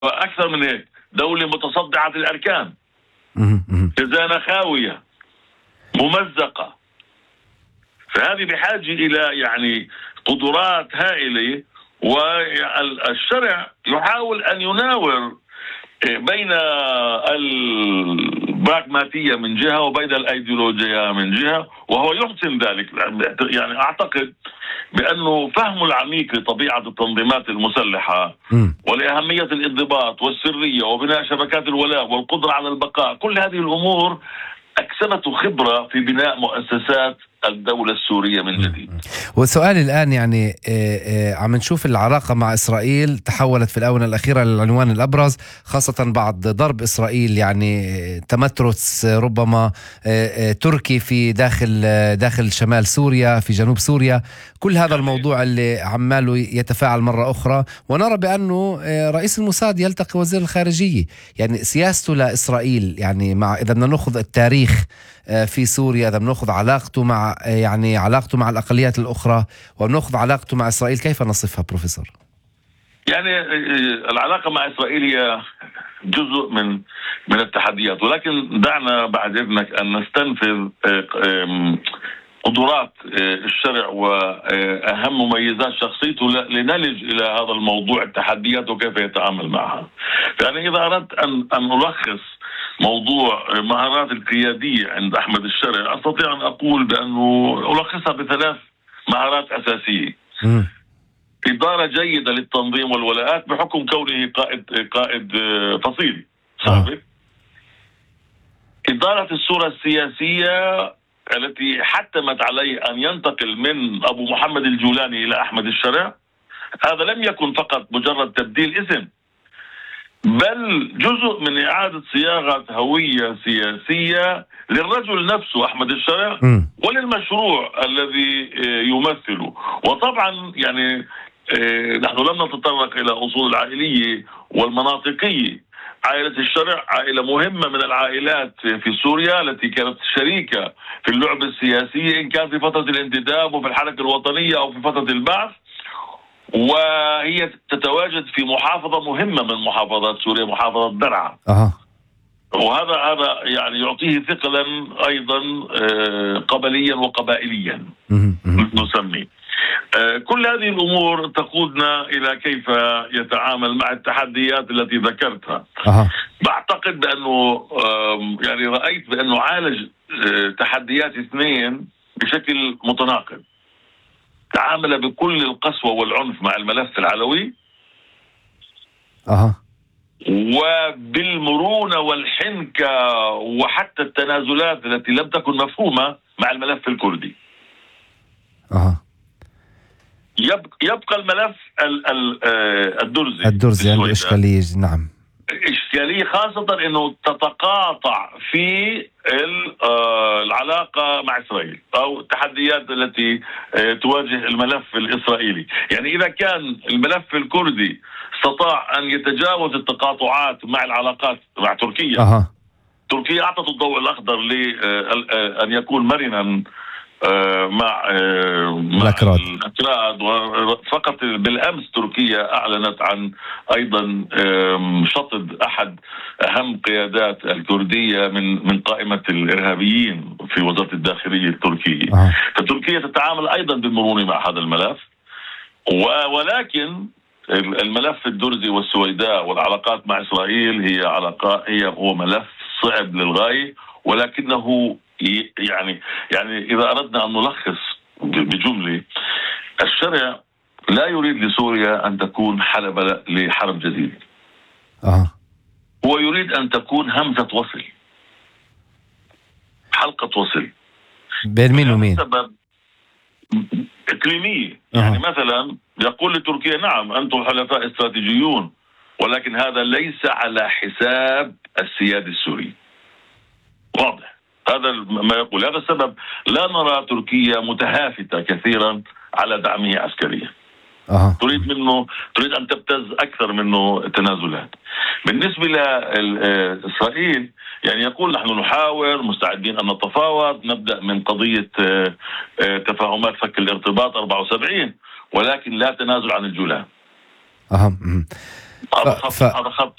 وأكثر من هيك دولة متصدعة الأركان، خزانة خاوية ممزقة. فهذه بحاجة إلى يعني قدرات هائلة، والشرع يحاول أن يناور بين البراغماتية من جهة وبين الأيديولوجية من جهة، وهو يحسن ذلك. يعني أعتقد بأنه فهم العميق لطبيعة التنظيمات المسلحة ولأهمية الانضباط والسرية وبناء شبكات الولاء والقدرة على البقاء، كل هذه الأمور أكسبته خبرة في بناء مؤسسات الدولة السورية من جديد. والسؤال الآن يعني عم نشوف العلاقة مع إسرائيل تحولت في الآونة الأخيرة للعنوان الأبرز، خاصة بعد ضرب إسرائيل يعني تمترس ربما تركي في داخل شمال سوريا، في جنوب سوريا. كل هذا الموضوع اللي عماله يتفاعل مرة أخرى، ونرى بأنه رئيس الموساد يلتقي وزير الخارجية. يعني سياسته لإسرائيل، يعني مع إذا بدنا نأخذ التاريخ في سوريا، إذا بنأخذ علاقته مع يعني علاقته مع الأقليات الأخرى وبنأخذ علاقته مع إسرائيل، كيف نصفها بروفيسور؟ يعني العلاقة مع إسرائيل هي جزء من التحديات، ولكن دعنا بعد إذنك أن نستنفذ قدرات الشرع وأهم مميزات شخصيته لنلج إلى هذا الموضوع، التحديات وكيف يتعامل معها. يعني إذا أردت أن ألخص موضوع مهارات القيادية عند أحمد الشرع، أستطيع أن أقول بأنه ألخصها بثلاث مهارات أساسية. إدارة جيدة للتنظيم والولاءات بحكم كونه قائد فصيل سابق. إدارة الصورة السياسية التي حتمت عليه أن ينتقل من أبو محمد الجولاني إلى أحمد الشرع. هذا لم يكن فقط مجرد تبديل اسم، بل جزء من إعادة صياغة هوية سياسية للرجل نفسه أحمد الشرع وللمشروع الذي يمثله. وطبعا يعني نحن لم نتطرق إلى أصول العائلية والمناطقية. عائلة الشرع عائلة مهمة من العائلات في سوريا التي كانت شريكة في اللعبة السياسية، إن كان في فترة الانتداب وفي الحركة الوطنية أو في فترة البعث، وهي تتواجد في محافظة مهمة من محافظات سوريا، محافظة درعا. وهذا يعني يعطيه ثقلا أيضا قبليا وقبائليا نسميه. كل هذه الأمور تقودنا إلى كيف يتعامل مع التحديات التي ذكرتها. بعتقد بأنه يعني رأيت بأنه عالج تحديات اثنين بشكل متناقض. تعامل بكل القسوة والعنف مع الملف العلوي، وبالمرونة والحنكة وحتى التنازلات التي لم تكن مفهومة مع الملف الكردي. يبقى الملف الدرزي عنده إشكالية. نعم، إشكالية خاصة أنه تتقاطع في العلاقة مع إسرائيل أو التحديات التي تواجه الملف الإسرائيلي. يعني إذا كان الملف الكردي استطاع أن يتجاوز التقاطعات مع العلاقات مع تركيا، تركيا أعطت الضوء الأخضر لأن يكون مرنا مع الأكراد. وفقط بالأمس تركيا أعلنت عن أيضا شطب أحد أهم قيادات الكردية من قائمة الإرهابيين في وزارة الداخلية التركية. فتركيا تتعامل أيضا بالمرونة مع هذا الملف. ولكن الملف الدرزي والسويداء والعلاقات مع إسرائيل هو ملف صعب للغاية، ولكنه يعني إذا أردنا أن نلخص بجملة، الشرع لا يريد لسوريا أن تكون حلبة لحرب جديد. هو يريد أن تكون همزة وصل، حلقة وصل بين مين ومين، سبب إقليمية. يعني مثلا يقول لتركيا نعم أنتم حلفاء استراتيجيون، ولكن هذا ليس على حساب السيادة السوري. واضح هذا ما يقول. هذا السبب لا نرى تركيا متهافتة كثيرا على دعمه عسكريا. تريد أن تبتز أكثر منه تنازلات. بالنسبة لإسرائيل يعني يقول نحن نحاور، مستعدين أن نتفاوض، نبدأ من قضية تفاهمات فك الارتباط 74، ولكن لا تنازل عن الجولان. هذا خط